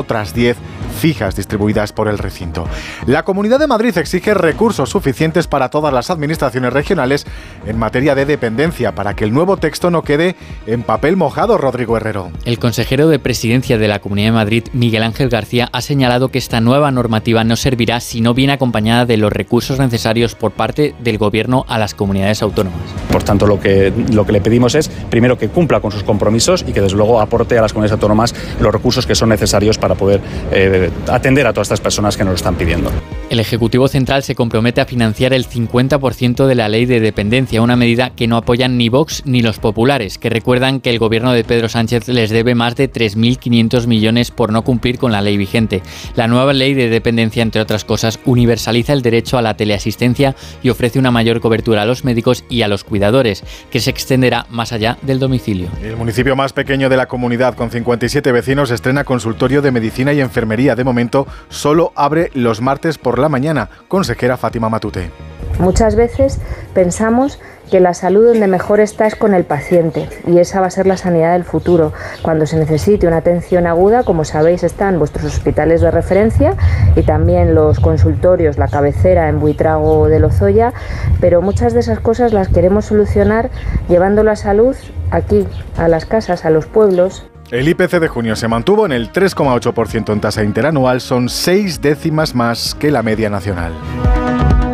otras 10 fijas distribuidas por el recinto. La Comunidad de Madrid exige recursos suficientes para todas las administraciones regionales en materia de dependencia para que el nuevo texto no quede en papel mojado, Rodrigo Herrero. El consejero de Presidencia de la Comunidad de Madrid, Miguel Ángel García, ha señalado que esta nueva normativa no servirá si no viene acompañada de los recursos necesarios por parte del Gobierno a las comunidades autónomas. Por tanto, lo que le pedimos es, primero, que cumpla con sus compromisos y que, desde luego, aporte a las comunidades autónomas los recursos que son necesarios para poder atender a todas estas personas que nos lo están pidiendo. El Ejecutivo Central se compromete a financiar el 50% de la ley de dependencia, una medida que no apoyan ni Vox ni los populares, que recuerdan que el gobierno de Pedro Sánchez les debe más de 3.500 millones por no cumplir con la ley vigente. La nueva ley de dependencia, entre otras cosas, universaliza el derecho a la teleasistencia y ofrece una mayor cobertura a los médicos y a los cuidadores, que se extenderá más allá del domicilio. El municipio más pequeño de la comunidad, con 57 vecinos, estrena consultorio de medicina y enfermería. De momento, solo abre los martes por la mañana. Consejera Fátima Matute. Muchas veces pensamos que la salud donde mejor está es con el paciente, y esa va a ser la sanidad del futuro. Cuando se necesite una atención aguda, como sabéis, están vuestros hospitales de referencia y también los consultorios, la cabecera en Buitrago de Lozoya, pero muchas de esas cosas las queremos solucionar llevando la salud aquí, a las casas, a los pueblos. El IPC de junio se mantuvo en el 3,8% en tasa interanual, son 6 décimas más que la media nacional.